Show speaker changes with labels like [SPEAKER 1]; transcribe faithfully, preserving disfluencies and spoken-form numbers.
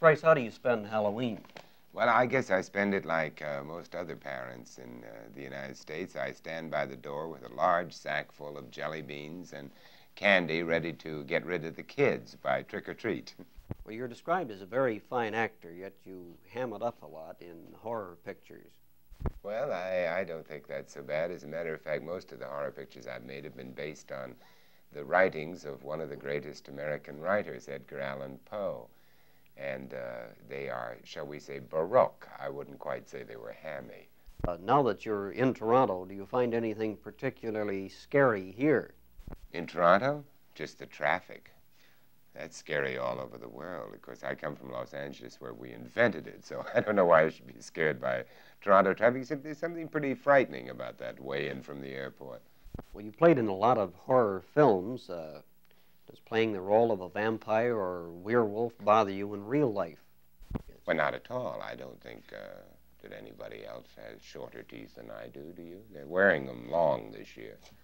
[SPEAKER 1] Price, how do you spend Halloween?
[SPEAKER 2] Well, I guess I spend it like uh, most other parents in uh, the United States. I stand by the door with a large sack full of jelly beans and candy ready to get rid of the kids by trick or treat.
[SPEAKER 1] Well, you're described as a very fine actor, yet you ham it up a lot in horror pictures.
[SPEAKER 2] Well, I, I don't think that's so bad. As a matter of fact, most of the horror pictures I've made have been based on the writings of one of the greatest American writers, Edgar Allan Poe. And uh, they are, shall we say, baroque. I wouldn't quite say they were hammy.
[SPEAKER 1] Uh, now that you're in Toronto, do you find anything particularly scary here?
[SPEAKER 2] In Toronto, just the traffic. That's scary all over the world. Of course, I come from Los Angeles where we invented it, so I don't know why I should be scared by Toronto traffic, except there's something pretty frightening about that way in from the airport.
[SPEAKER 1] Well, you played in a lot of horror films. Uh, does playing the role of a vampire or werewolf bother you in real life?
[SPEAKER 2] Well, not at all. I don't think uh, that anybody else has shorter teeth than I do, do you? They're wearing them long this year.